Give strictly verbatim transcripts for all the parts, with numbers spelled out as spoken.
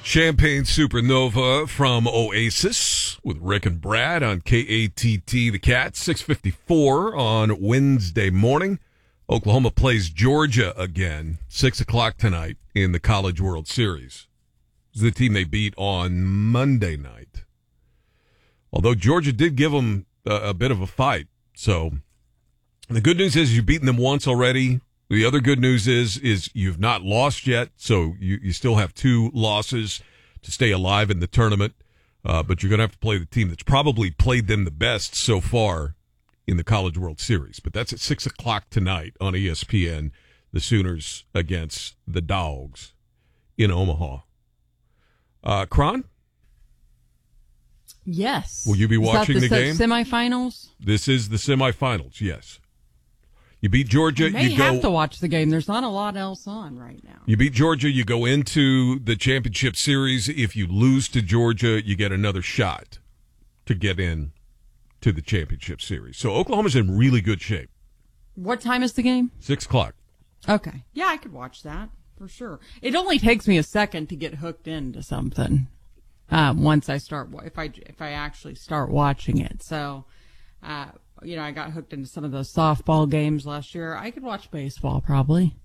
Champagne Supernova from Oasis with Rick and Brad on K A T T The Cat, six fifty-four on Wednesday morning. Oklahoma plays Georgia again, six o'clock tonight in the College World Series. This is the team they beat on Monday night. Although Georgia did give them a, a bit of a fight. So the good news is you've beaten them once already. The other good news is is you've not lost yet, so you, you still have two losses to stay alive in the tournament. Uh, but you're going to have to play the team that's probably played them the best so far in the College World Series. But that's at six o'clock tonight on E S P N, the Sooners against the Dogs in Omaha. Uh, Kron? Yes. Will you be watching is that the, the game? Semifinals? This is the semifinals, yes. You beat Georgia. I may you go, have to watch the game. There's not a lot else on right now. You beat Georgia. You go into the championship series. If you lose to Georgia, you get another shot to get in to the championship series. So Oklahoma's in really good shape. What time is the game? Six o'clock. Okay. Yeah, I could watch that for sure. It only takes me a second to get hooked into something. Um, once I start, if I if I actually start watching it, so. Uh, You know, I got hooked into some of those softball games last year. I could watch baseball probably.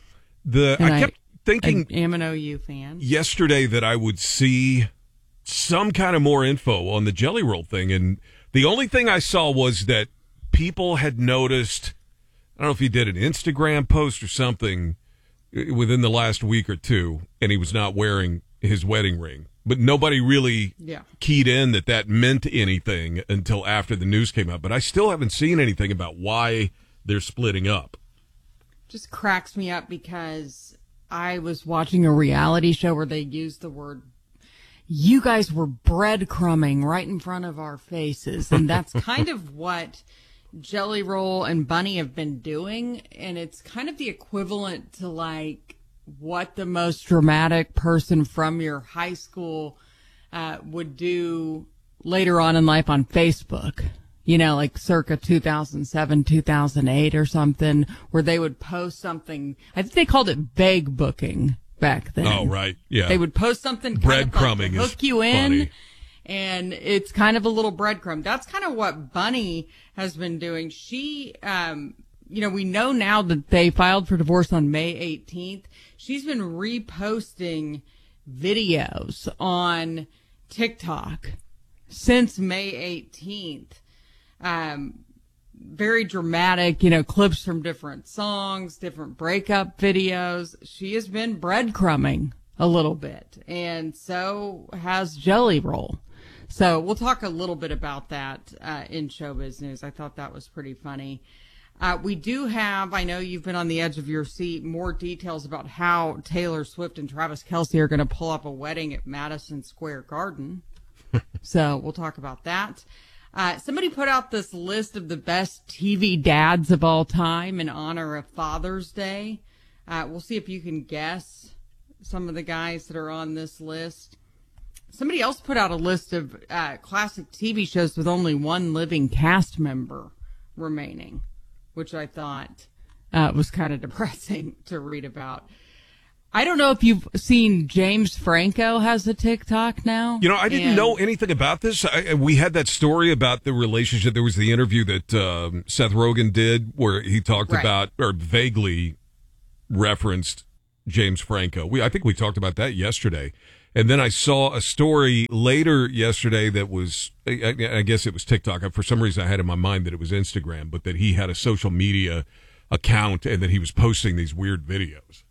The and I kept I, thinking I am an O U fan. Yesterday that I would see some kind of more info on the Jelly Roll thing, and the only thing I saw was that people had noticed. I don't know if he did an Instagram post or something within the last week or two, and he was not wearing his wedding ring. But nobody really yeah. keyed in that that meant anything until after the news came out. But I still haven't seen anything about why they're splitting up. Just cracks me up because I was watching a reality show where they used the word, you guys were breadcrumbing right in front of our faces. And that's kind of what Jelly Roll and Bunny have been doing. And it's kind of the equivalent to like, what the most dramatic person from your high school uh, would do later on in life on Facebook, you know, like circa two thousand seven, two thousand eight or something, where they would post something. I think they called it vague booking back then. Oh, right. Yeah. They would post something breadcrumbing, like hook you in. Funny. And it's kind of a little breadcrumb. That's kind of what Bunny has been doing. She, um, you know, we know now that they filed for divorce on May eighteenth. She's been reposting videos on TikTok since May eighteenth. Um, very dramatic, you know, clips from different songs, different breakup videos. She has been breadcrumbing a little bit, and so has Jelly Roll. So we'll talk a little bit about that uh, in Showbiz News. I thought that was pretty funny. Uh, we do have, I know you've been on the edge of your seat, more details about how Taylor Swift and Travis Kelce are going to pull up a wedding at Madison Square Garden. So we'll talk about that. Uh, somebody put out this list of the best T V dads of all time in honor of Father's Day. Uh, we'll see if you can guess some of the guys that are on this list. Somebody else put out a list of uh, classic T V shows with only one living cast member remaining, which I thought uh, was kind of depressing to read about. I don't know if you've seen James Franco has a TikTok now. You know, I didn't and, know anything about this. I, we had that story about the relationship. There was the interview that um, Seth Rogen did where he talked right. about, or vaguely referenced James Franco. We, I think we talked about that yesterday. And then I saw a story later yesterday that was, I, I guess it was TikTok. For some reason, I had in my mind that it was Instagram, but that he had a social media account and that he was posting these weird videos.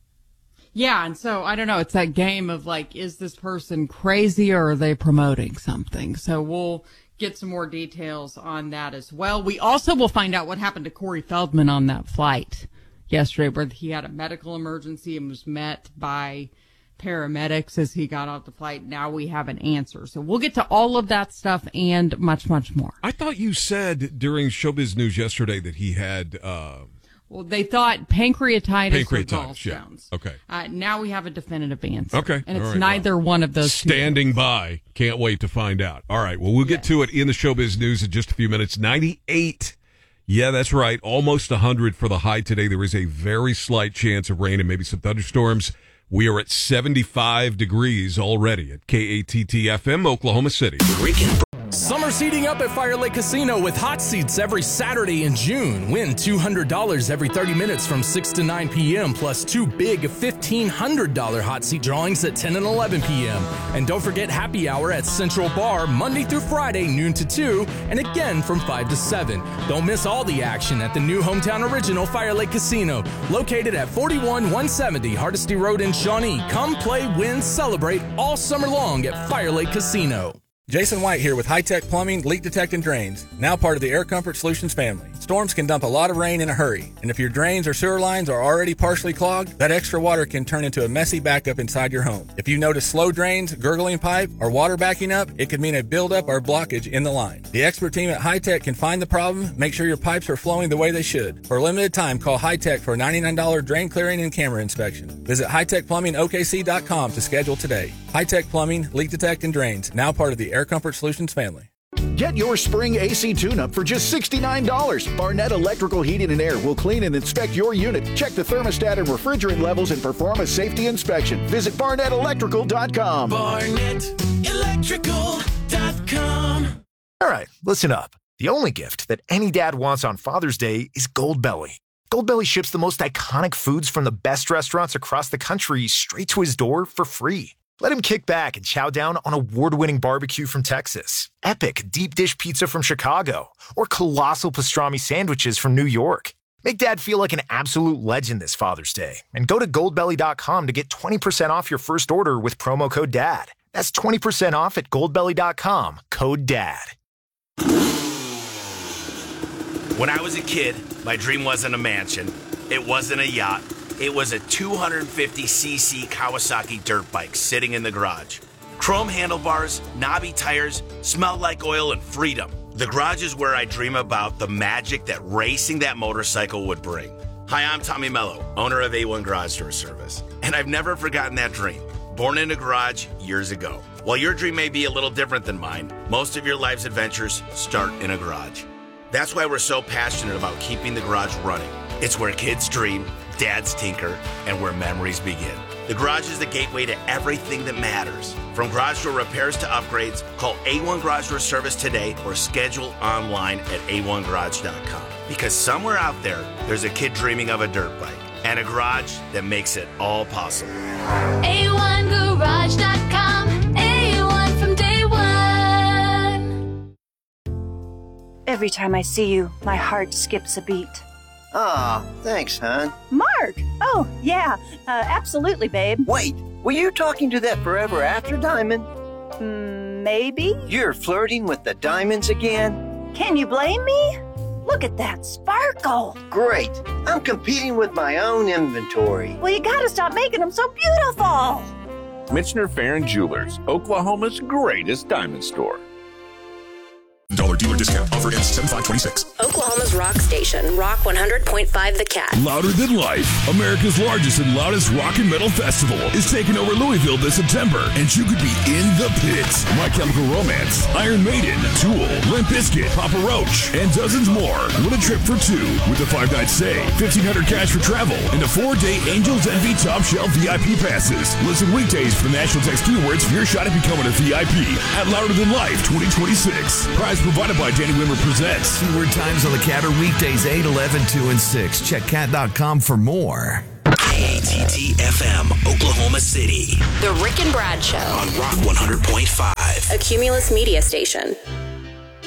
Yeah, and so, I don't know, it's that game of like, is this person crazy or are they promoting something? So we'll get some more details on that as well. We also will find out what happened to Corey Feldman on that flight yesterday, where he had a medical emergency and was met by paramedics as he got off the flight. Now we have an answer. So we'll get to all of that stuff and much, much more. I thought you said during Showbiz News yesterday that he had... Uh... Well, they thought pancreatitis, pancreatitis or gallstones. Yeah. Okay. Uh, now we have a definitive answer. Okay. And it's right. neither well, one of those Standing two by. Can't wait to find out. All right. Well, we'll get yes. to it in the Showbiz News in just a few minutes. ninety-eight. Yeah, that's right. Almost one hundred for the high today. There is a very slight chance of rain and maybe some thunderstorms We are at seventy-five degrees already at K A T T F M, Oklahoma City. Summer's heating up at Fire Lake Casino with hot seats every Saturday in June. Win two hundred dollars every thirty minutes from six to nine p.m. plus two big fifteen hundred dollars hot seat drawings at ten and eleven p.m. And don't forget happy hour at Central Bar Monday through Friday, noon to two, and again from five to seven. Don't miss all the action at the new hometown original Fire Lake Casino, located at forty-one one seventy Hardesty Road in Shawnee. Come play, win, celebrate all summer long at Fire Lake Casino. Jason White here with High Tech Plumbing, Leak Detect and Drains, now part of the Air Comfort Solutions family. Storms can dump a lot of rain in a hurry, and if your drains or sewer lines are already partially clogged, that extra water can turn into a messy backup inside your home. If you notice slow drains, gurgling pipe, or water backing up, it could mean a buildup or blockage in the line. The expert team at High Tech can find the problem, make sure your pipes are flowing the way they should. For a limited time, call High Tech for a ninety-nine dollars drain clearing and camera inspection. Visit high tech plumbing O K C dot com to schedule today. High Tech Plumbing, Leak Detect and Drains, now part of the Air Comfort Solutions family. Get your spring A C tune-up for just sixty-nine dollars. Barnett Electrical Heating and Air will clean and inspect your unit. Check the thermostat and refrigerant levels and perform a safety inspection. Visit barnett electrical dot com. barnett electrical dot com. All right, listen up. The only gift that any dad wants on Father's Day is Goldbelly. Goldbelly ships the most iconic foods from the best restaurants across the country straight to his door for free. Let him kick back and chow down on award-winning barbecue from Texas, epic deep dish pizza from Chicago, or colossal pastrami sandwiches from New York. Make Dad feel like an absolute legend this Father's Day and go to goldbelly dot com to get twenty percent off your first order with promo code DAD. That's twenty percent off at goldbelly dot com, code DAD. When I was a kid, my dream wasn't a mansion. It wasn't a yacht. It was a two hundred fifty c c Kawasaki dirt bike sitting in the garage. Chrome handlebars, knobby tires, smelled like oil and freedom. The garage is where I dream about the magic that racing that motorcycle would bring. Hi, I'm Tommy Mello, owner of A one Garage Door Service, and I've never forgotten that dream. Born in a garage years ago. While your dream may be a little different than mine, most of your life's adventures start in a garage. That's why we're so passionate about keeping the garage running. It's where kids dream, dads tinker, and where memories begin. The garage is the gateway to everything that matters. From garage door repairs to upgrades, call A one Garage Door Service today or schedule online at a one garage dot com. Because somewhere out there, there's a kid dreaming of a dirt bike and a garage that makes it all possible. a one garage dot com, A one from day one. Every time I see you, my heart skips a beat. Aw, oh, thanks, hon. Mark! Oh, yeah, uh, absolutely, babe. Wait, were you talking to that forever after diamond? Mm, maybe? You're flirting with the diamonds again? Can you blame me? Look at that sparkle. Great. I'm competing with my own inventory. Well, you gotta stop making them so beautiful. Michener Farron Jewelers, Oklahoma's greatest diamond store. Dollar dealer discount. Offer ends seven five twenty-six. Oklahoma's rock station, Rock one hundred point five The Cat. Louder Than Life, America's largest and loudest rock and metal festival, is taking over Louisville this September, and you could be in the pits. My Chemical Romance, Iron Maiden, Tool, Limp Bizkit, Papa Roach, and dozens more. What a trip for two with a five-night stay, fifteen hundred dollars cash for travel, and a four-day Angels Envy Top Shelf V I P passes. Listen weekdays for the National Text Keywords for your shot at becoming a V I P at Louder Than Life twenty twenty-six. Prize provided by Danny Wimmer Presents. Keyword times on the Cat are weekdays eight, eleven, two, and six. Check cat dot com for more. K A T T F M, Oklahoma City. The Rick and Brad Show. On Rock one hundred point five. A Cumulus media station.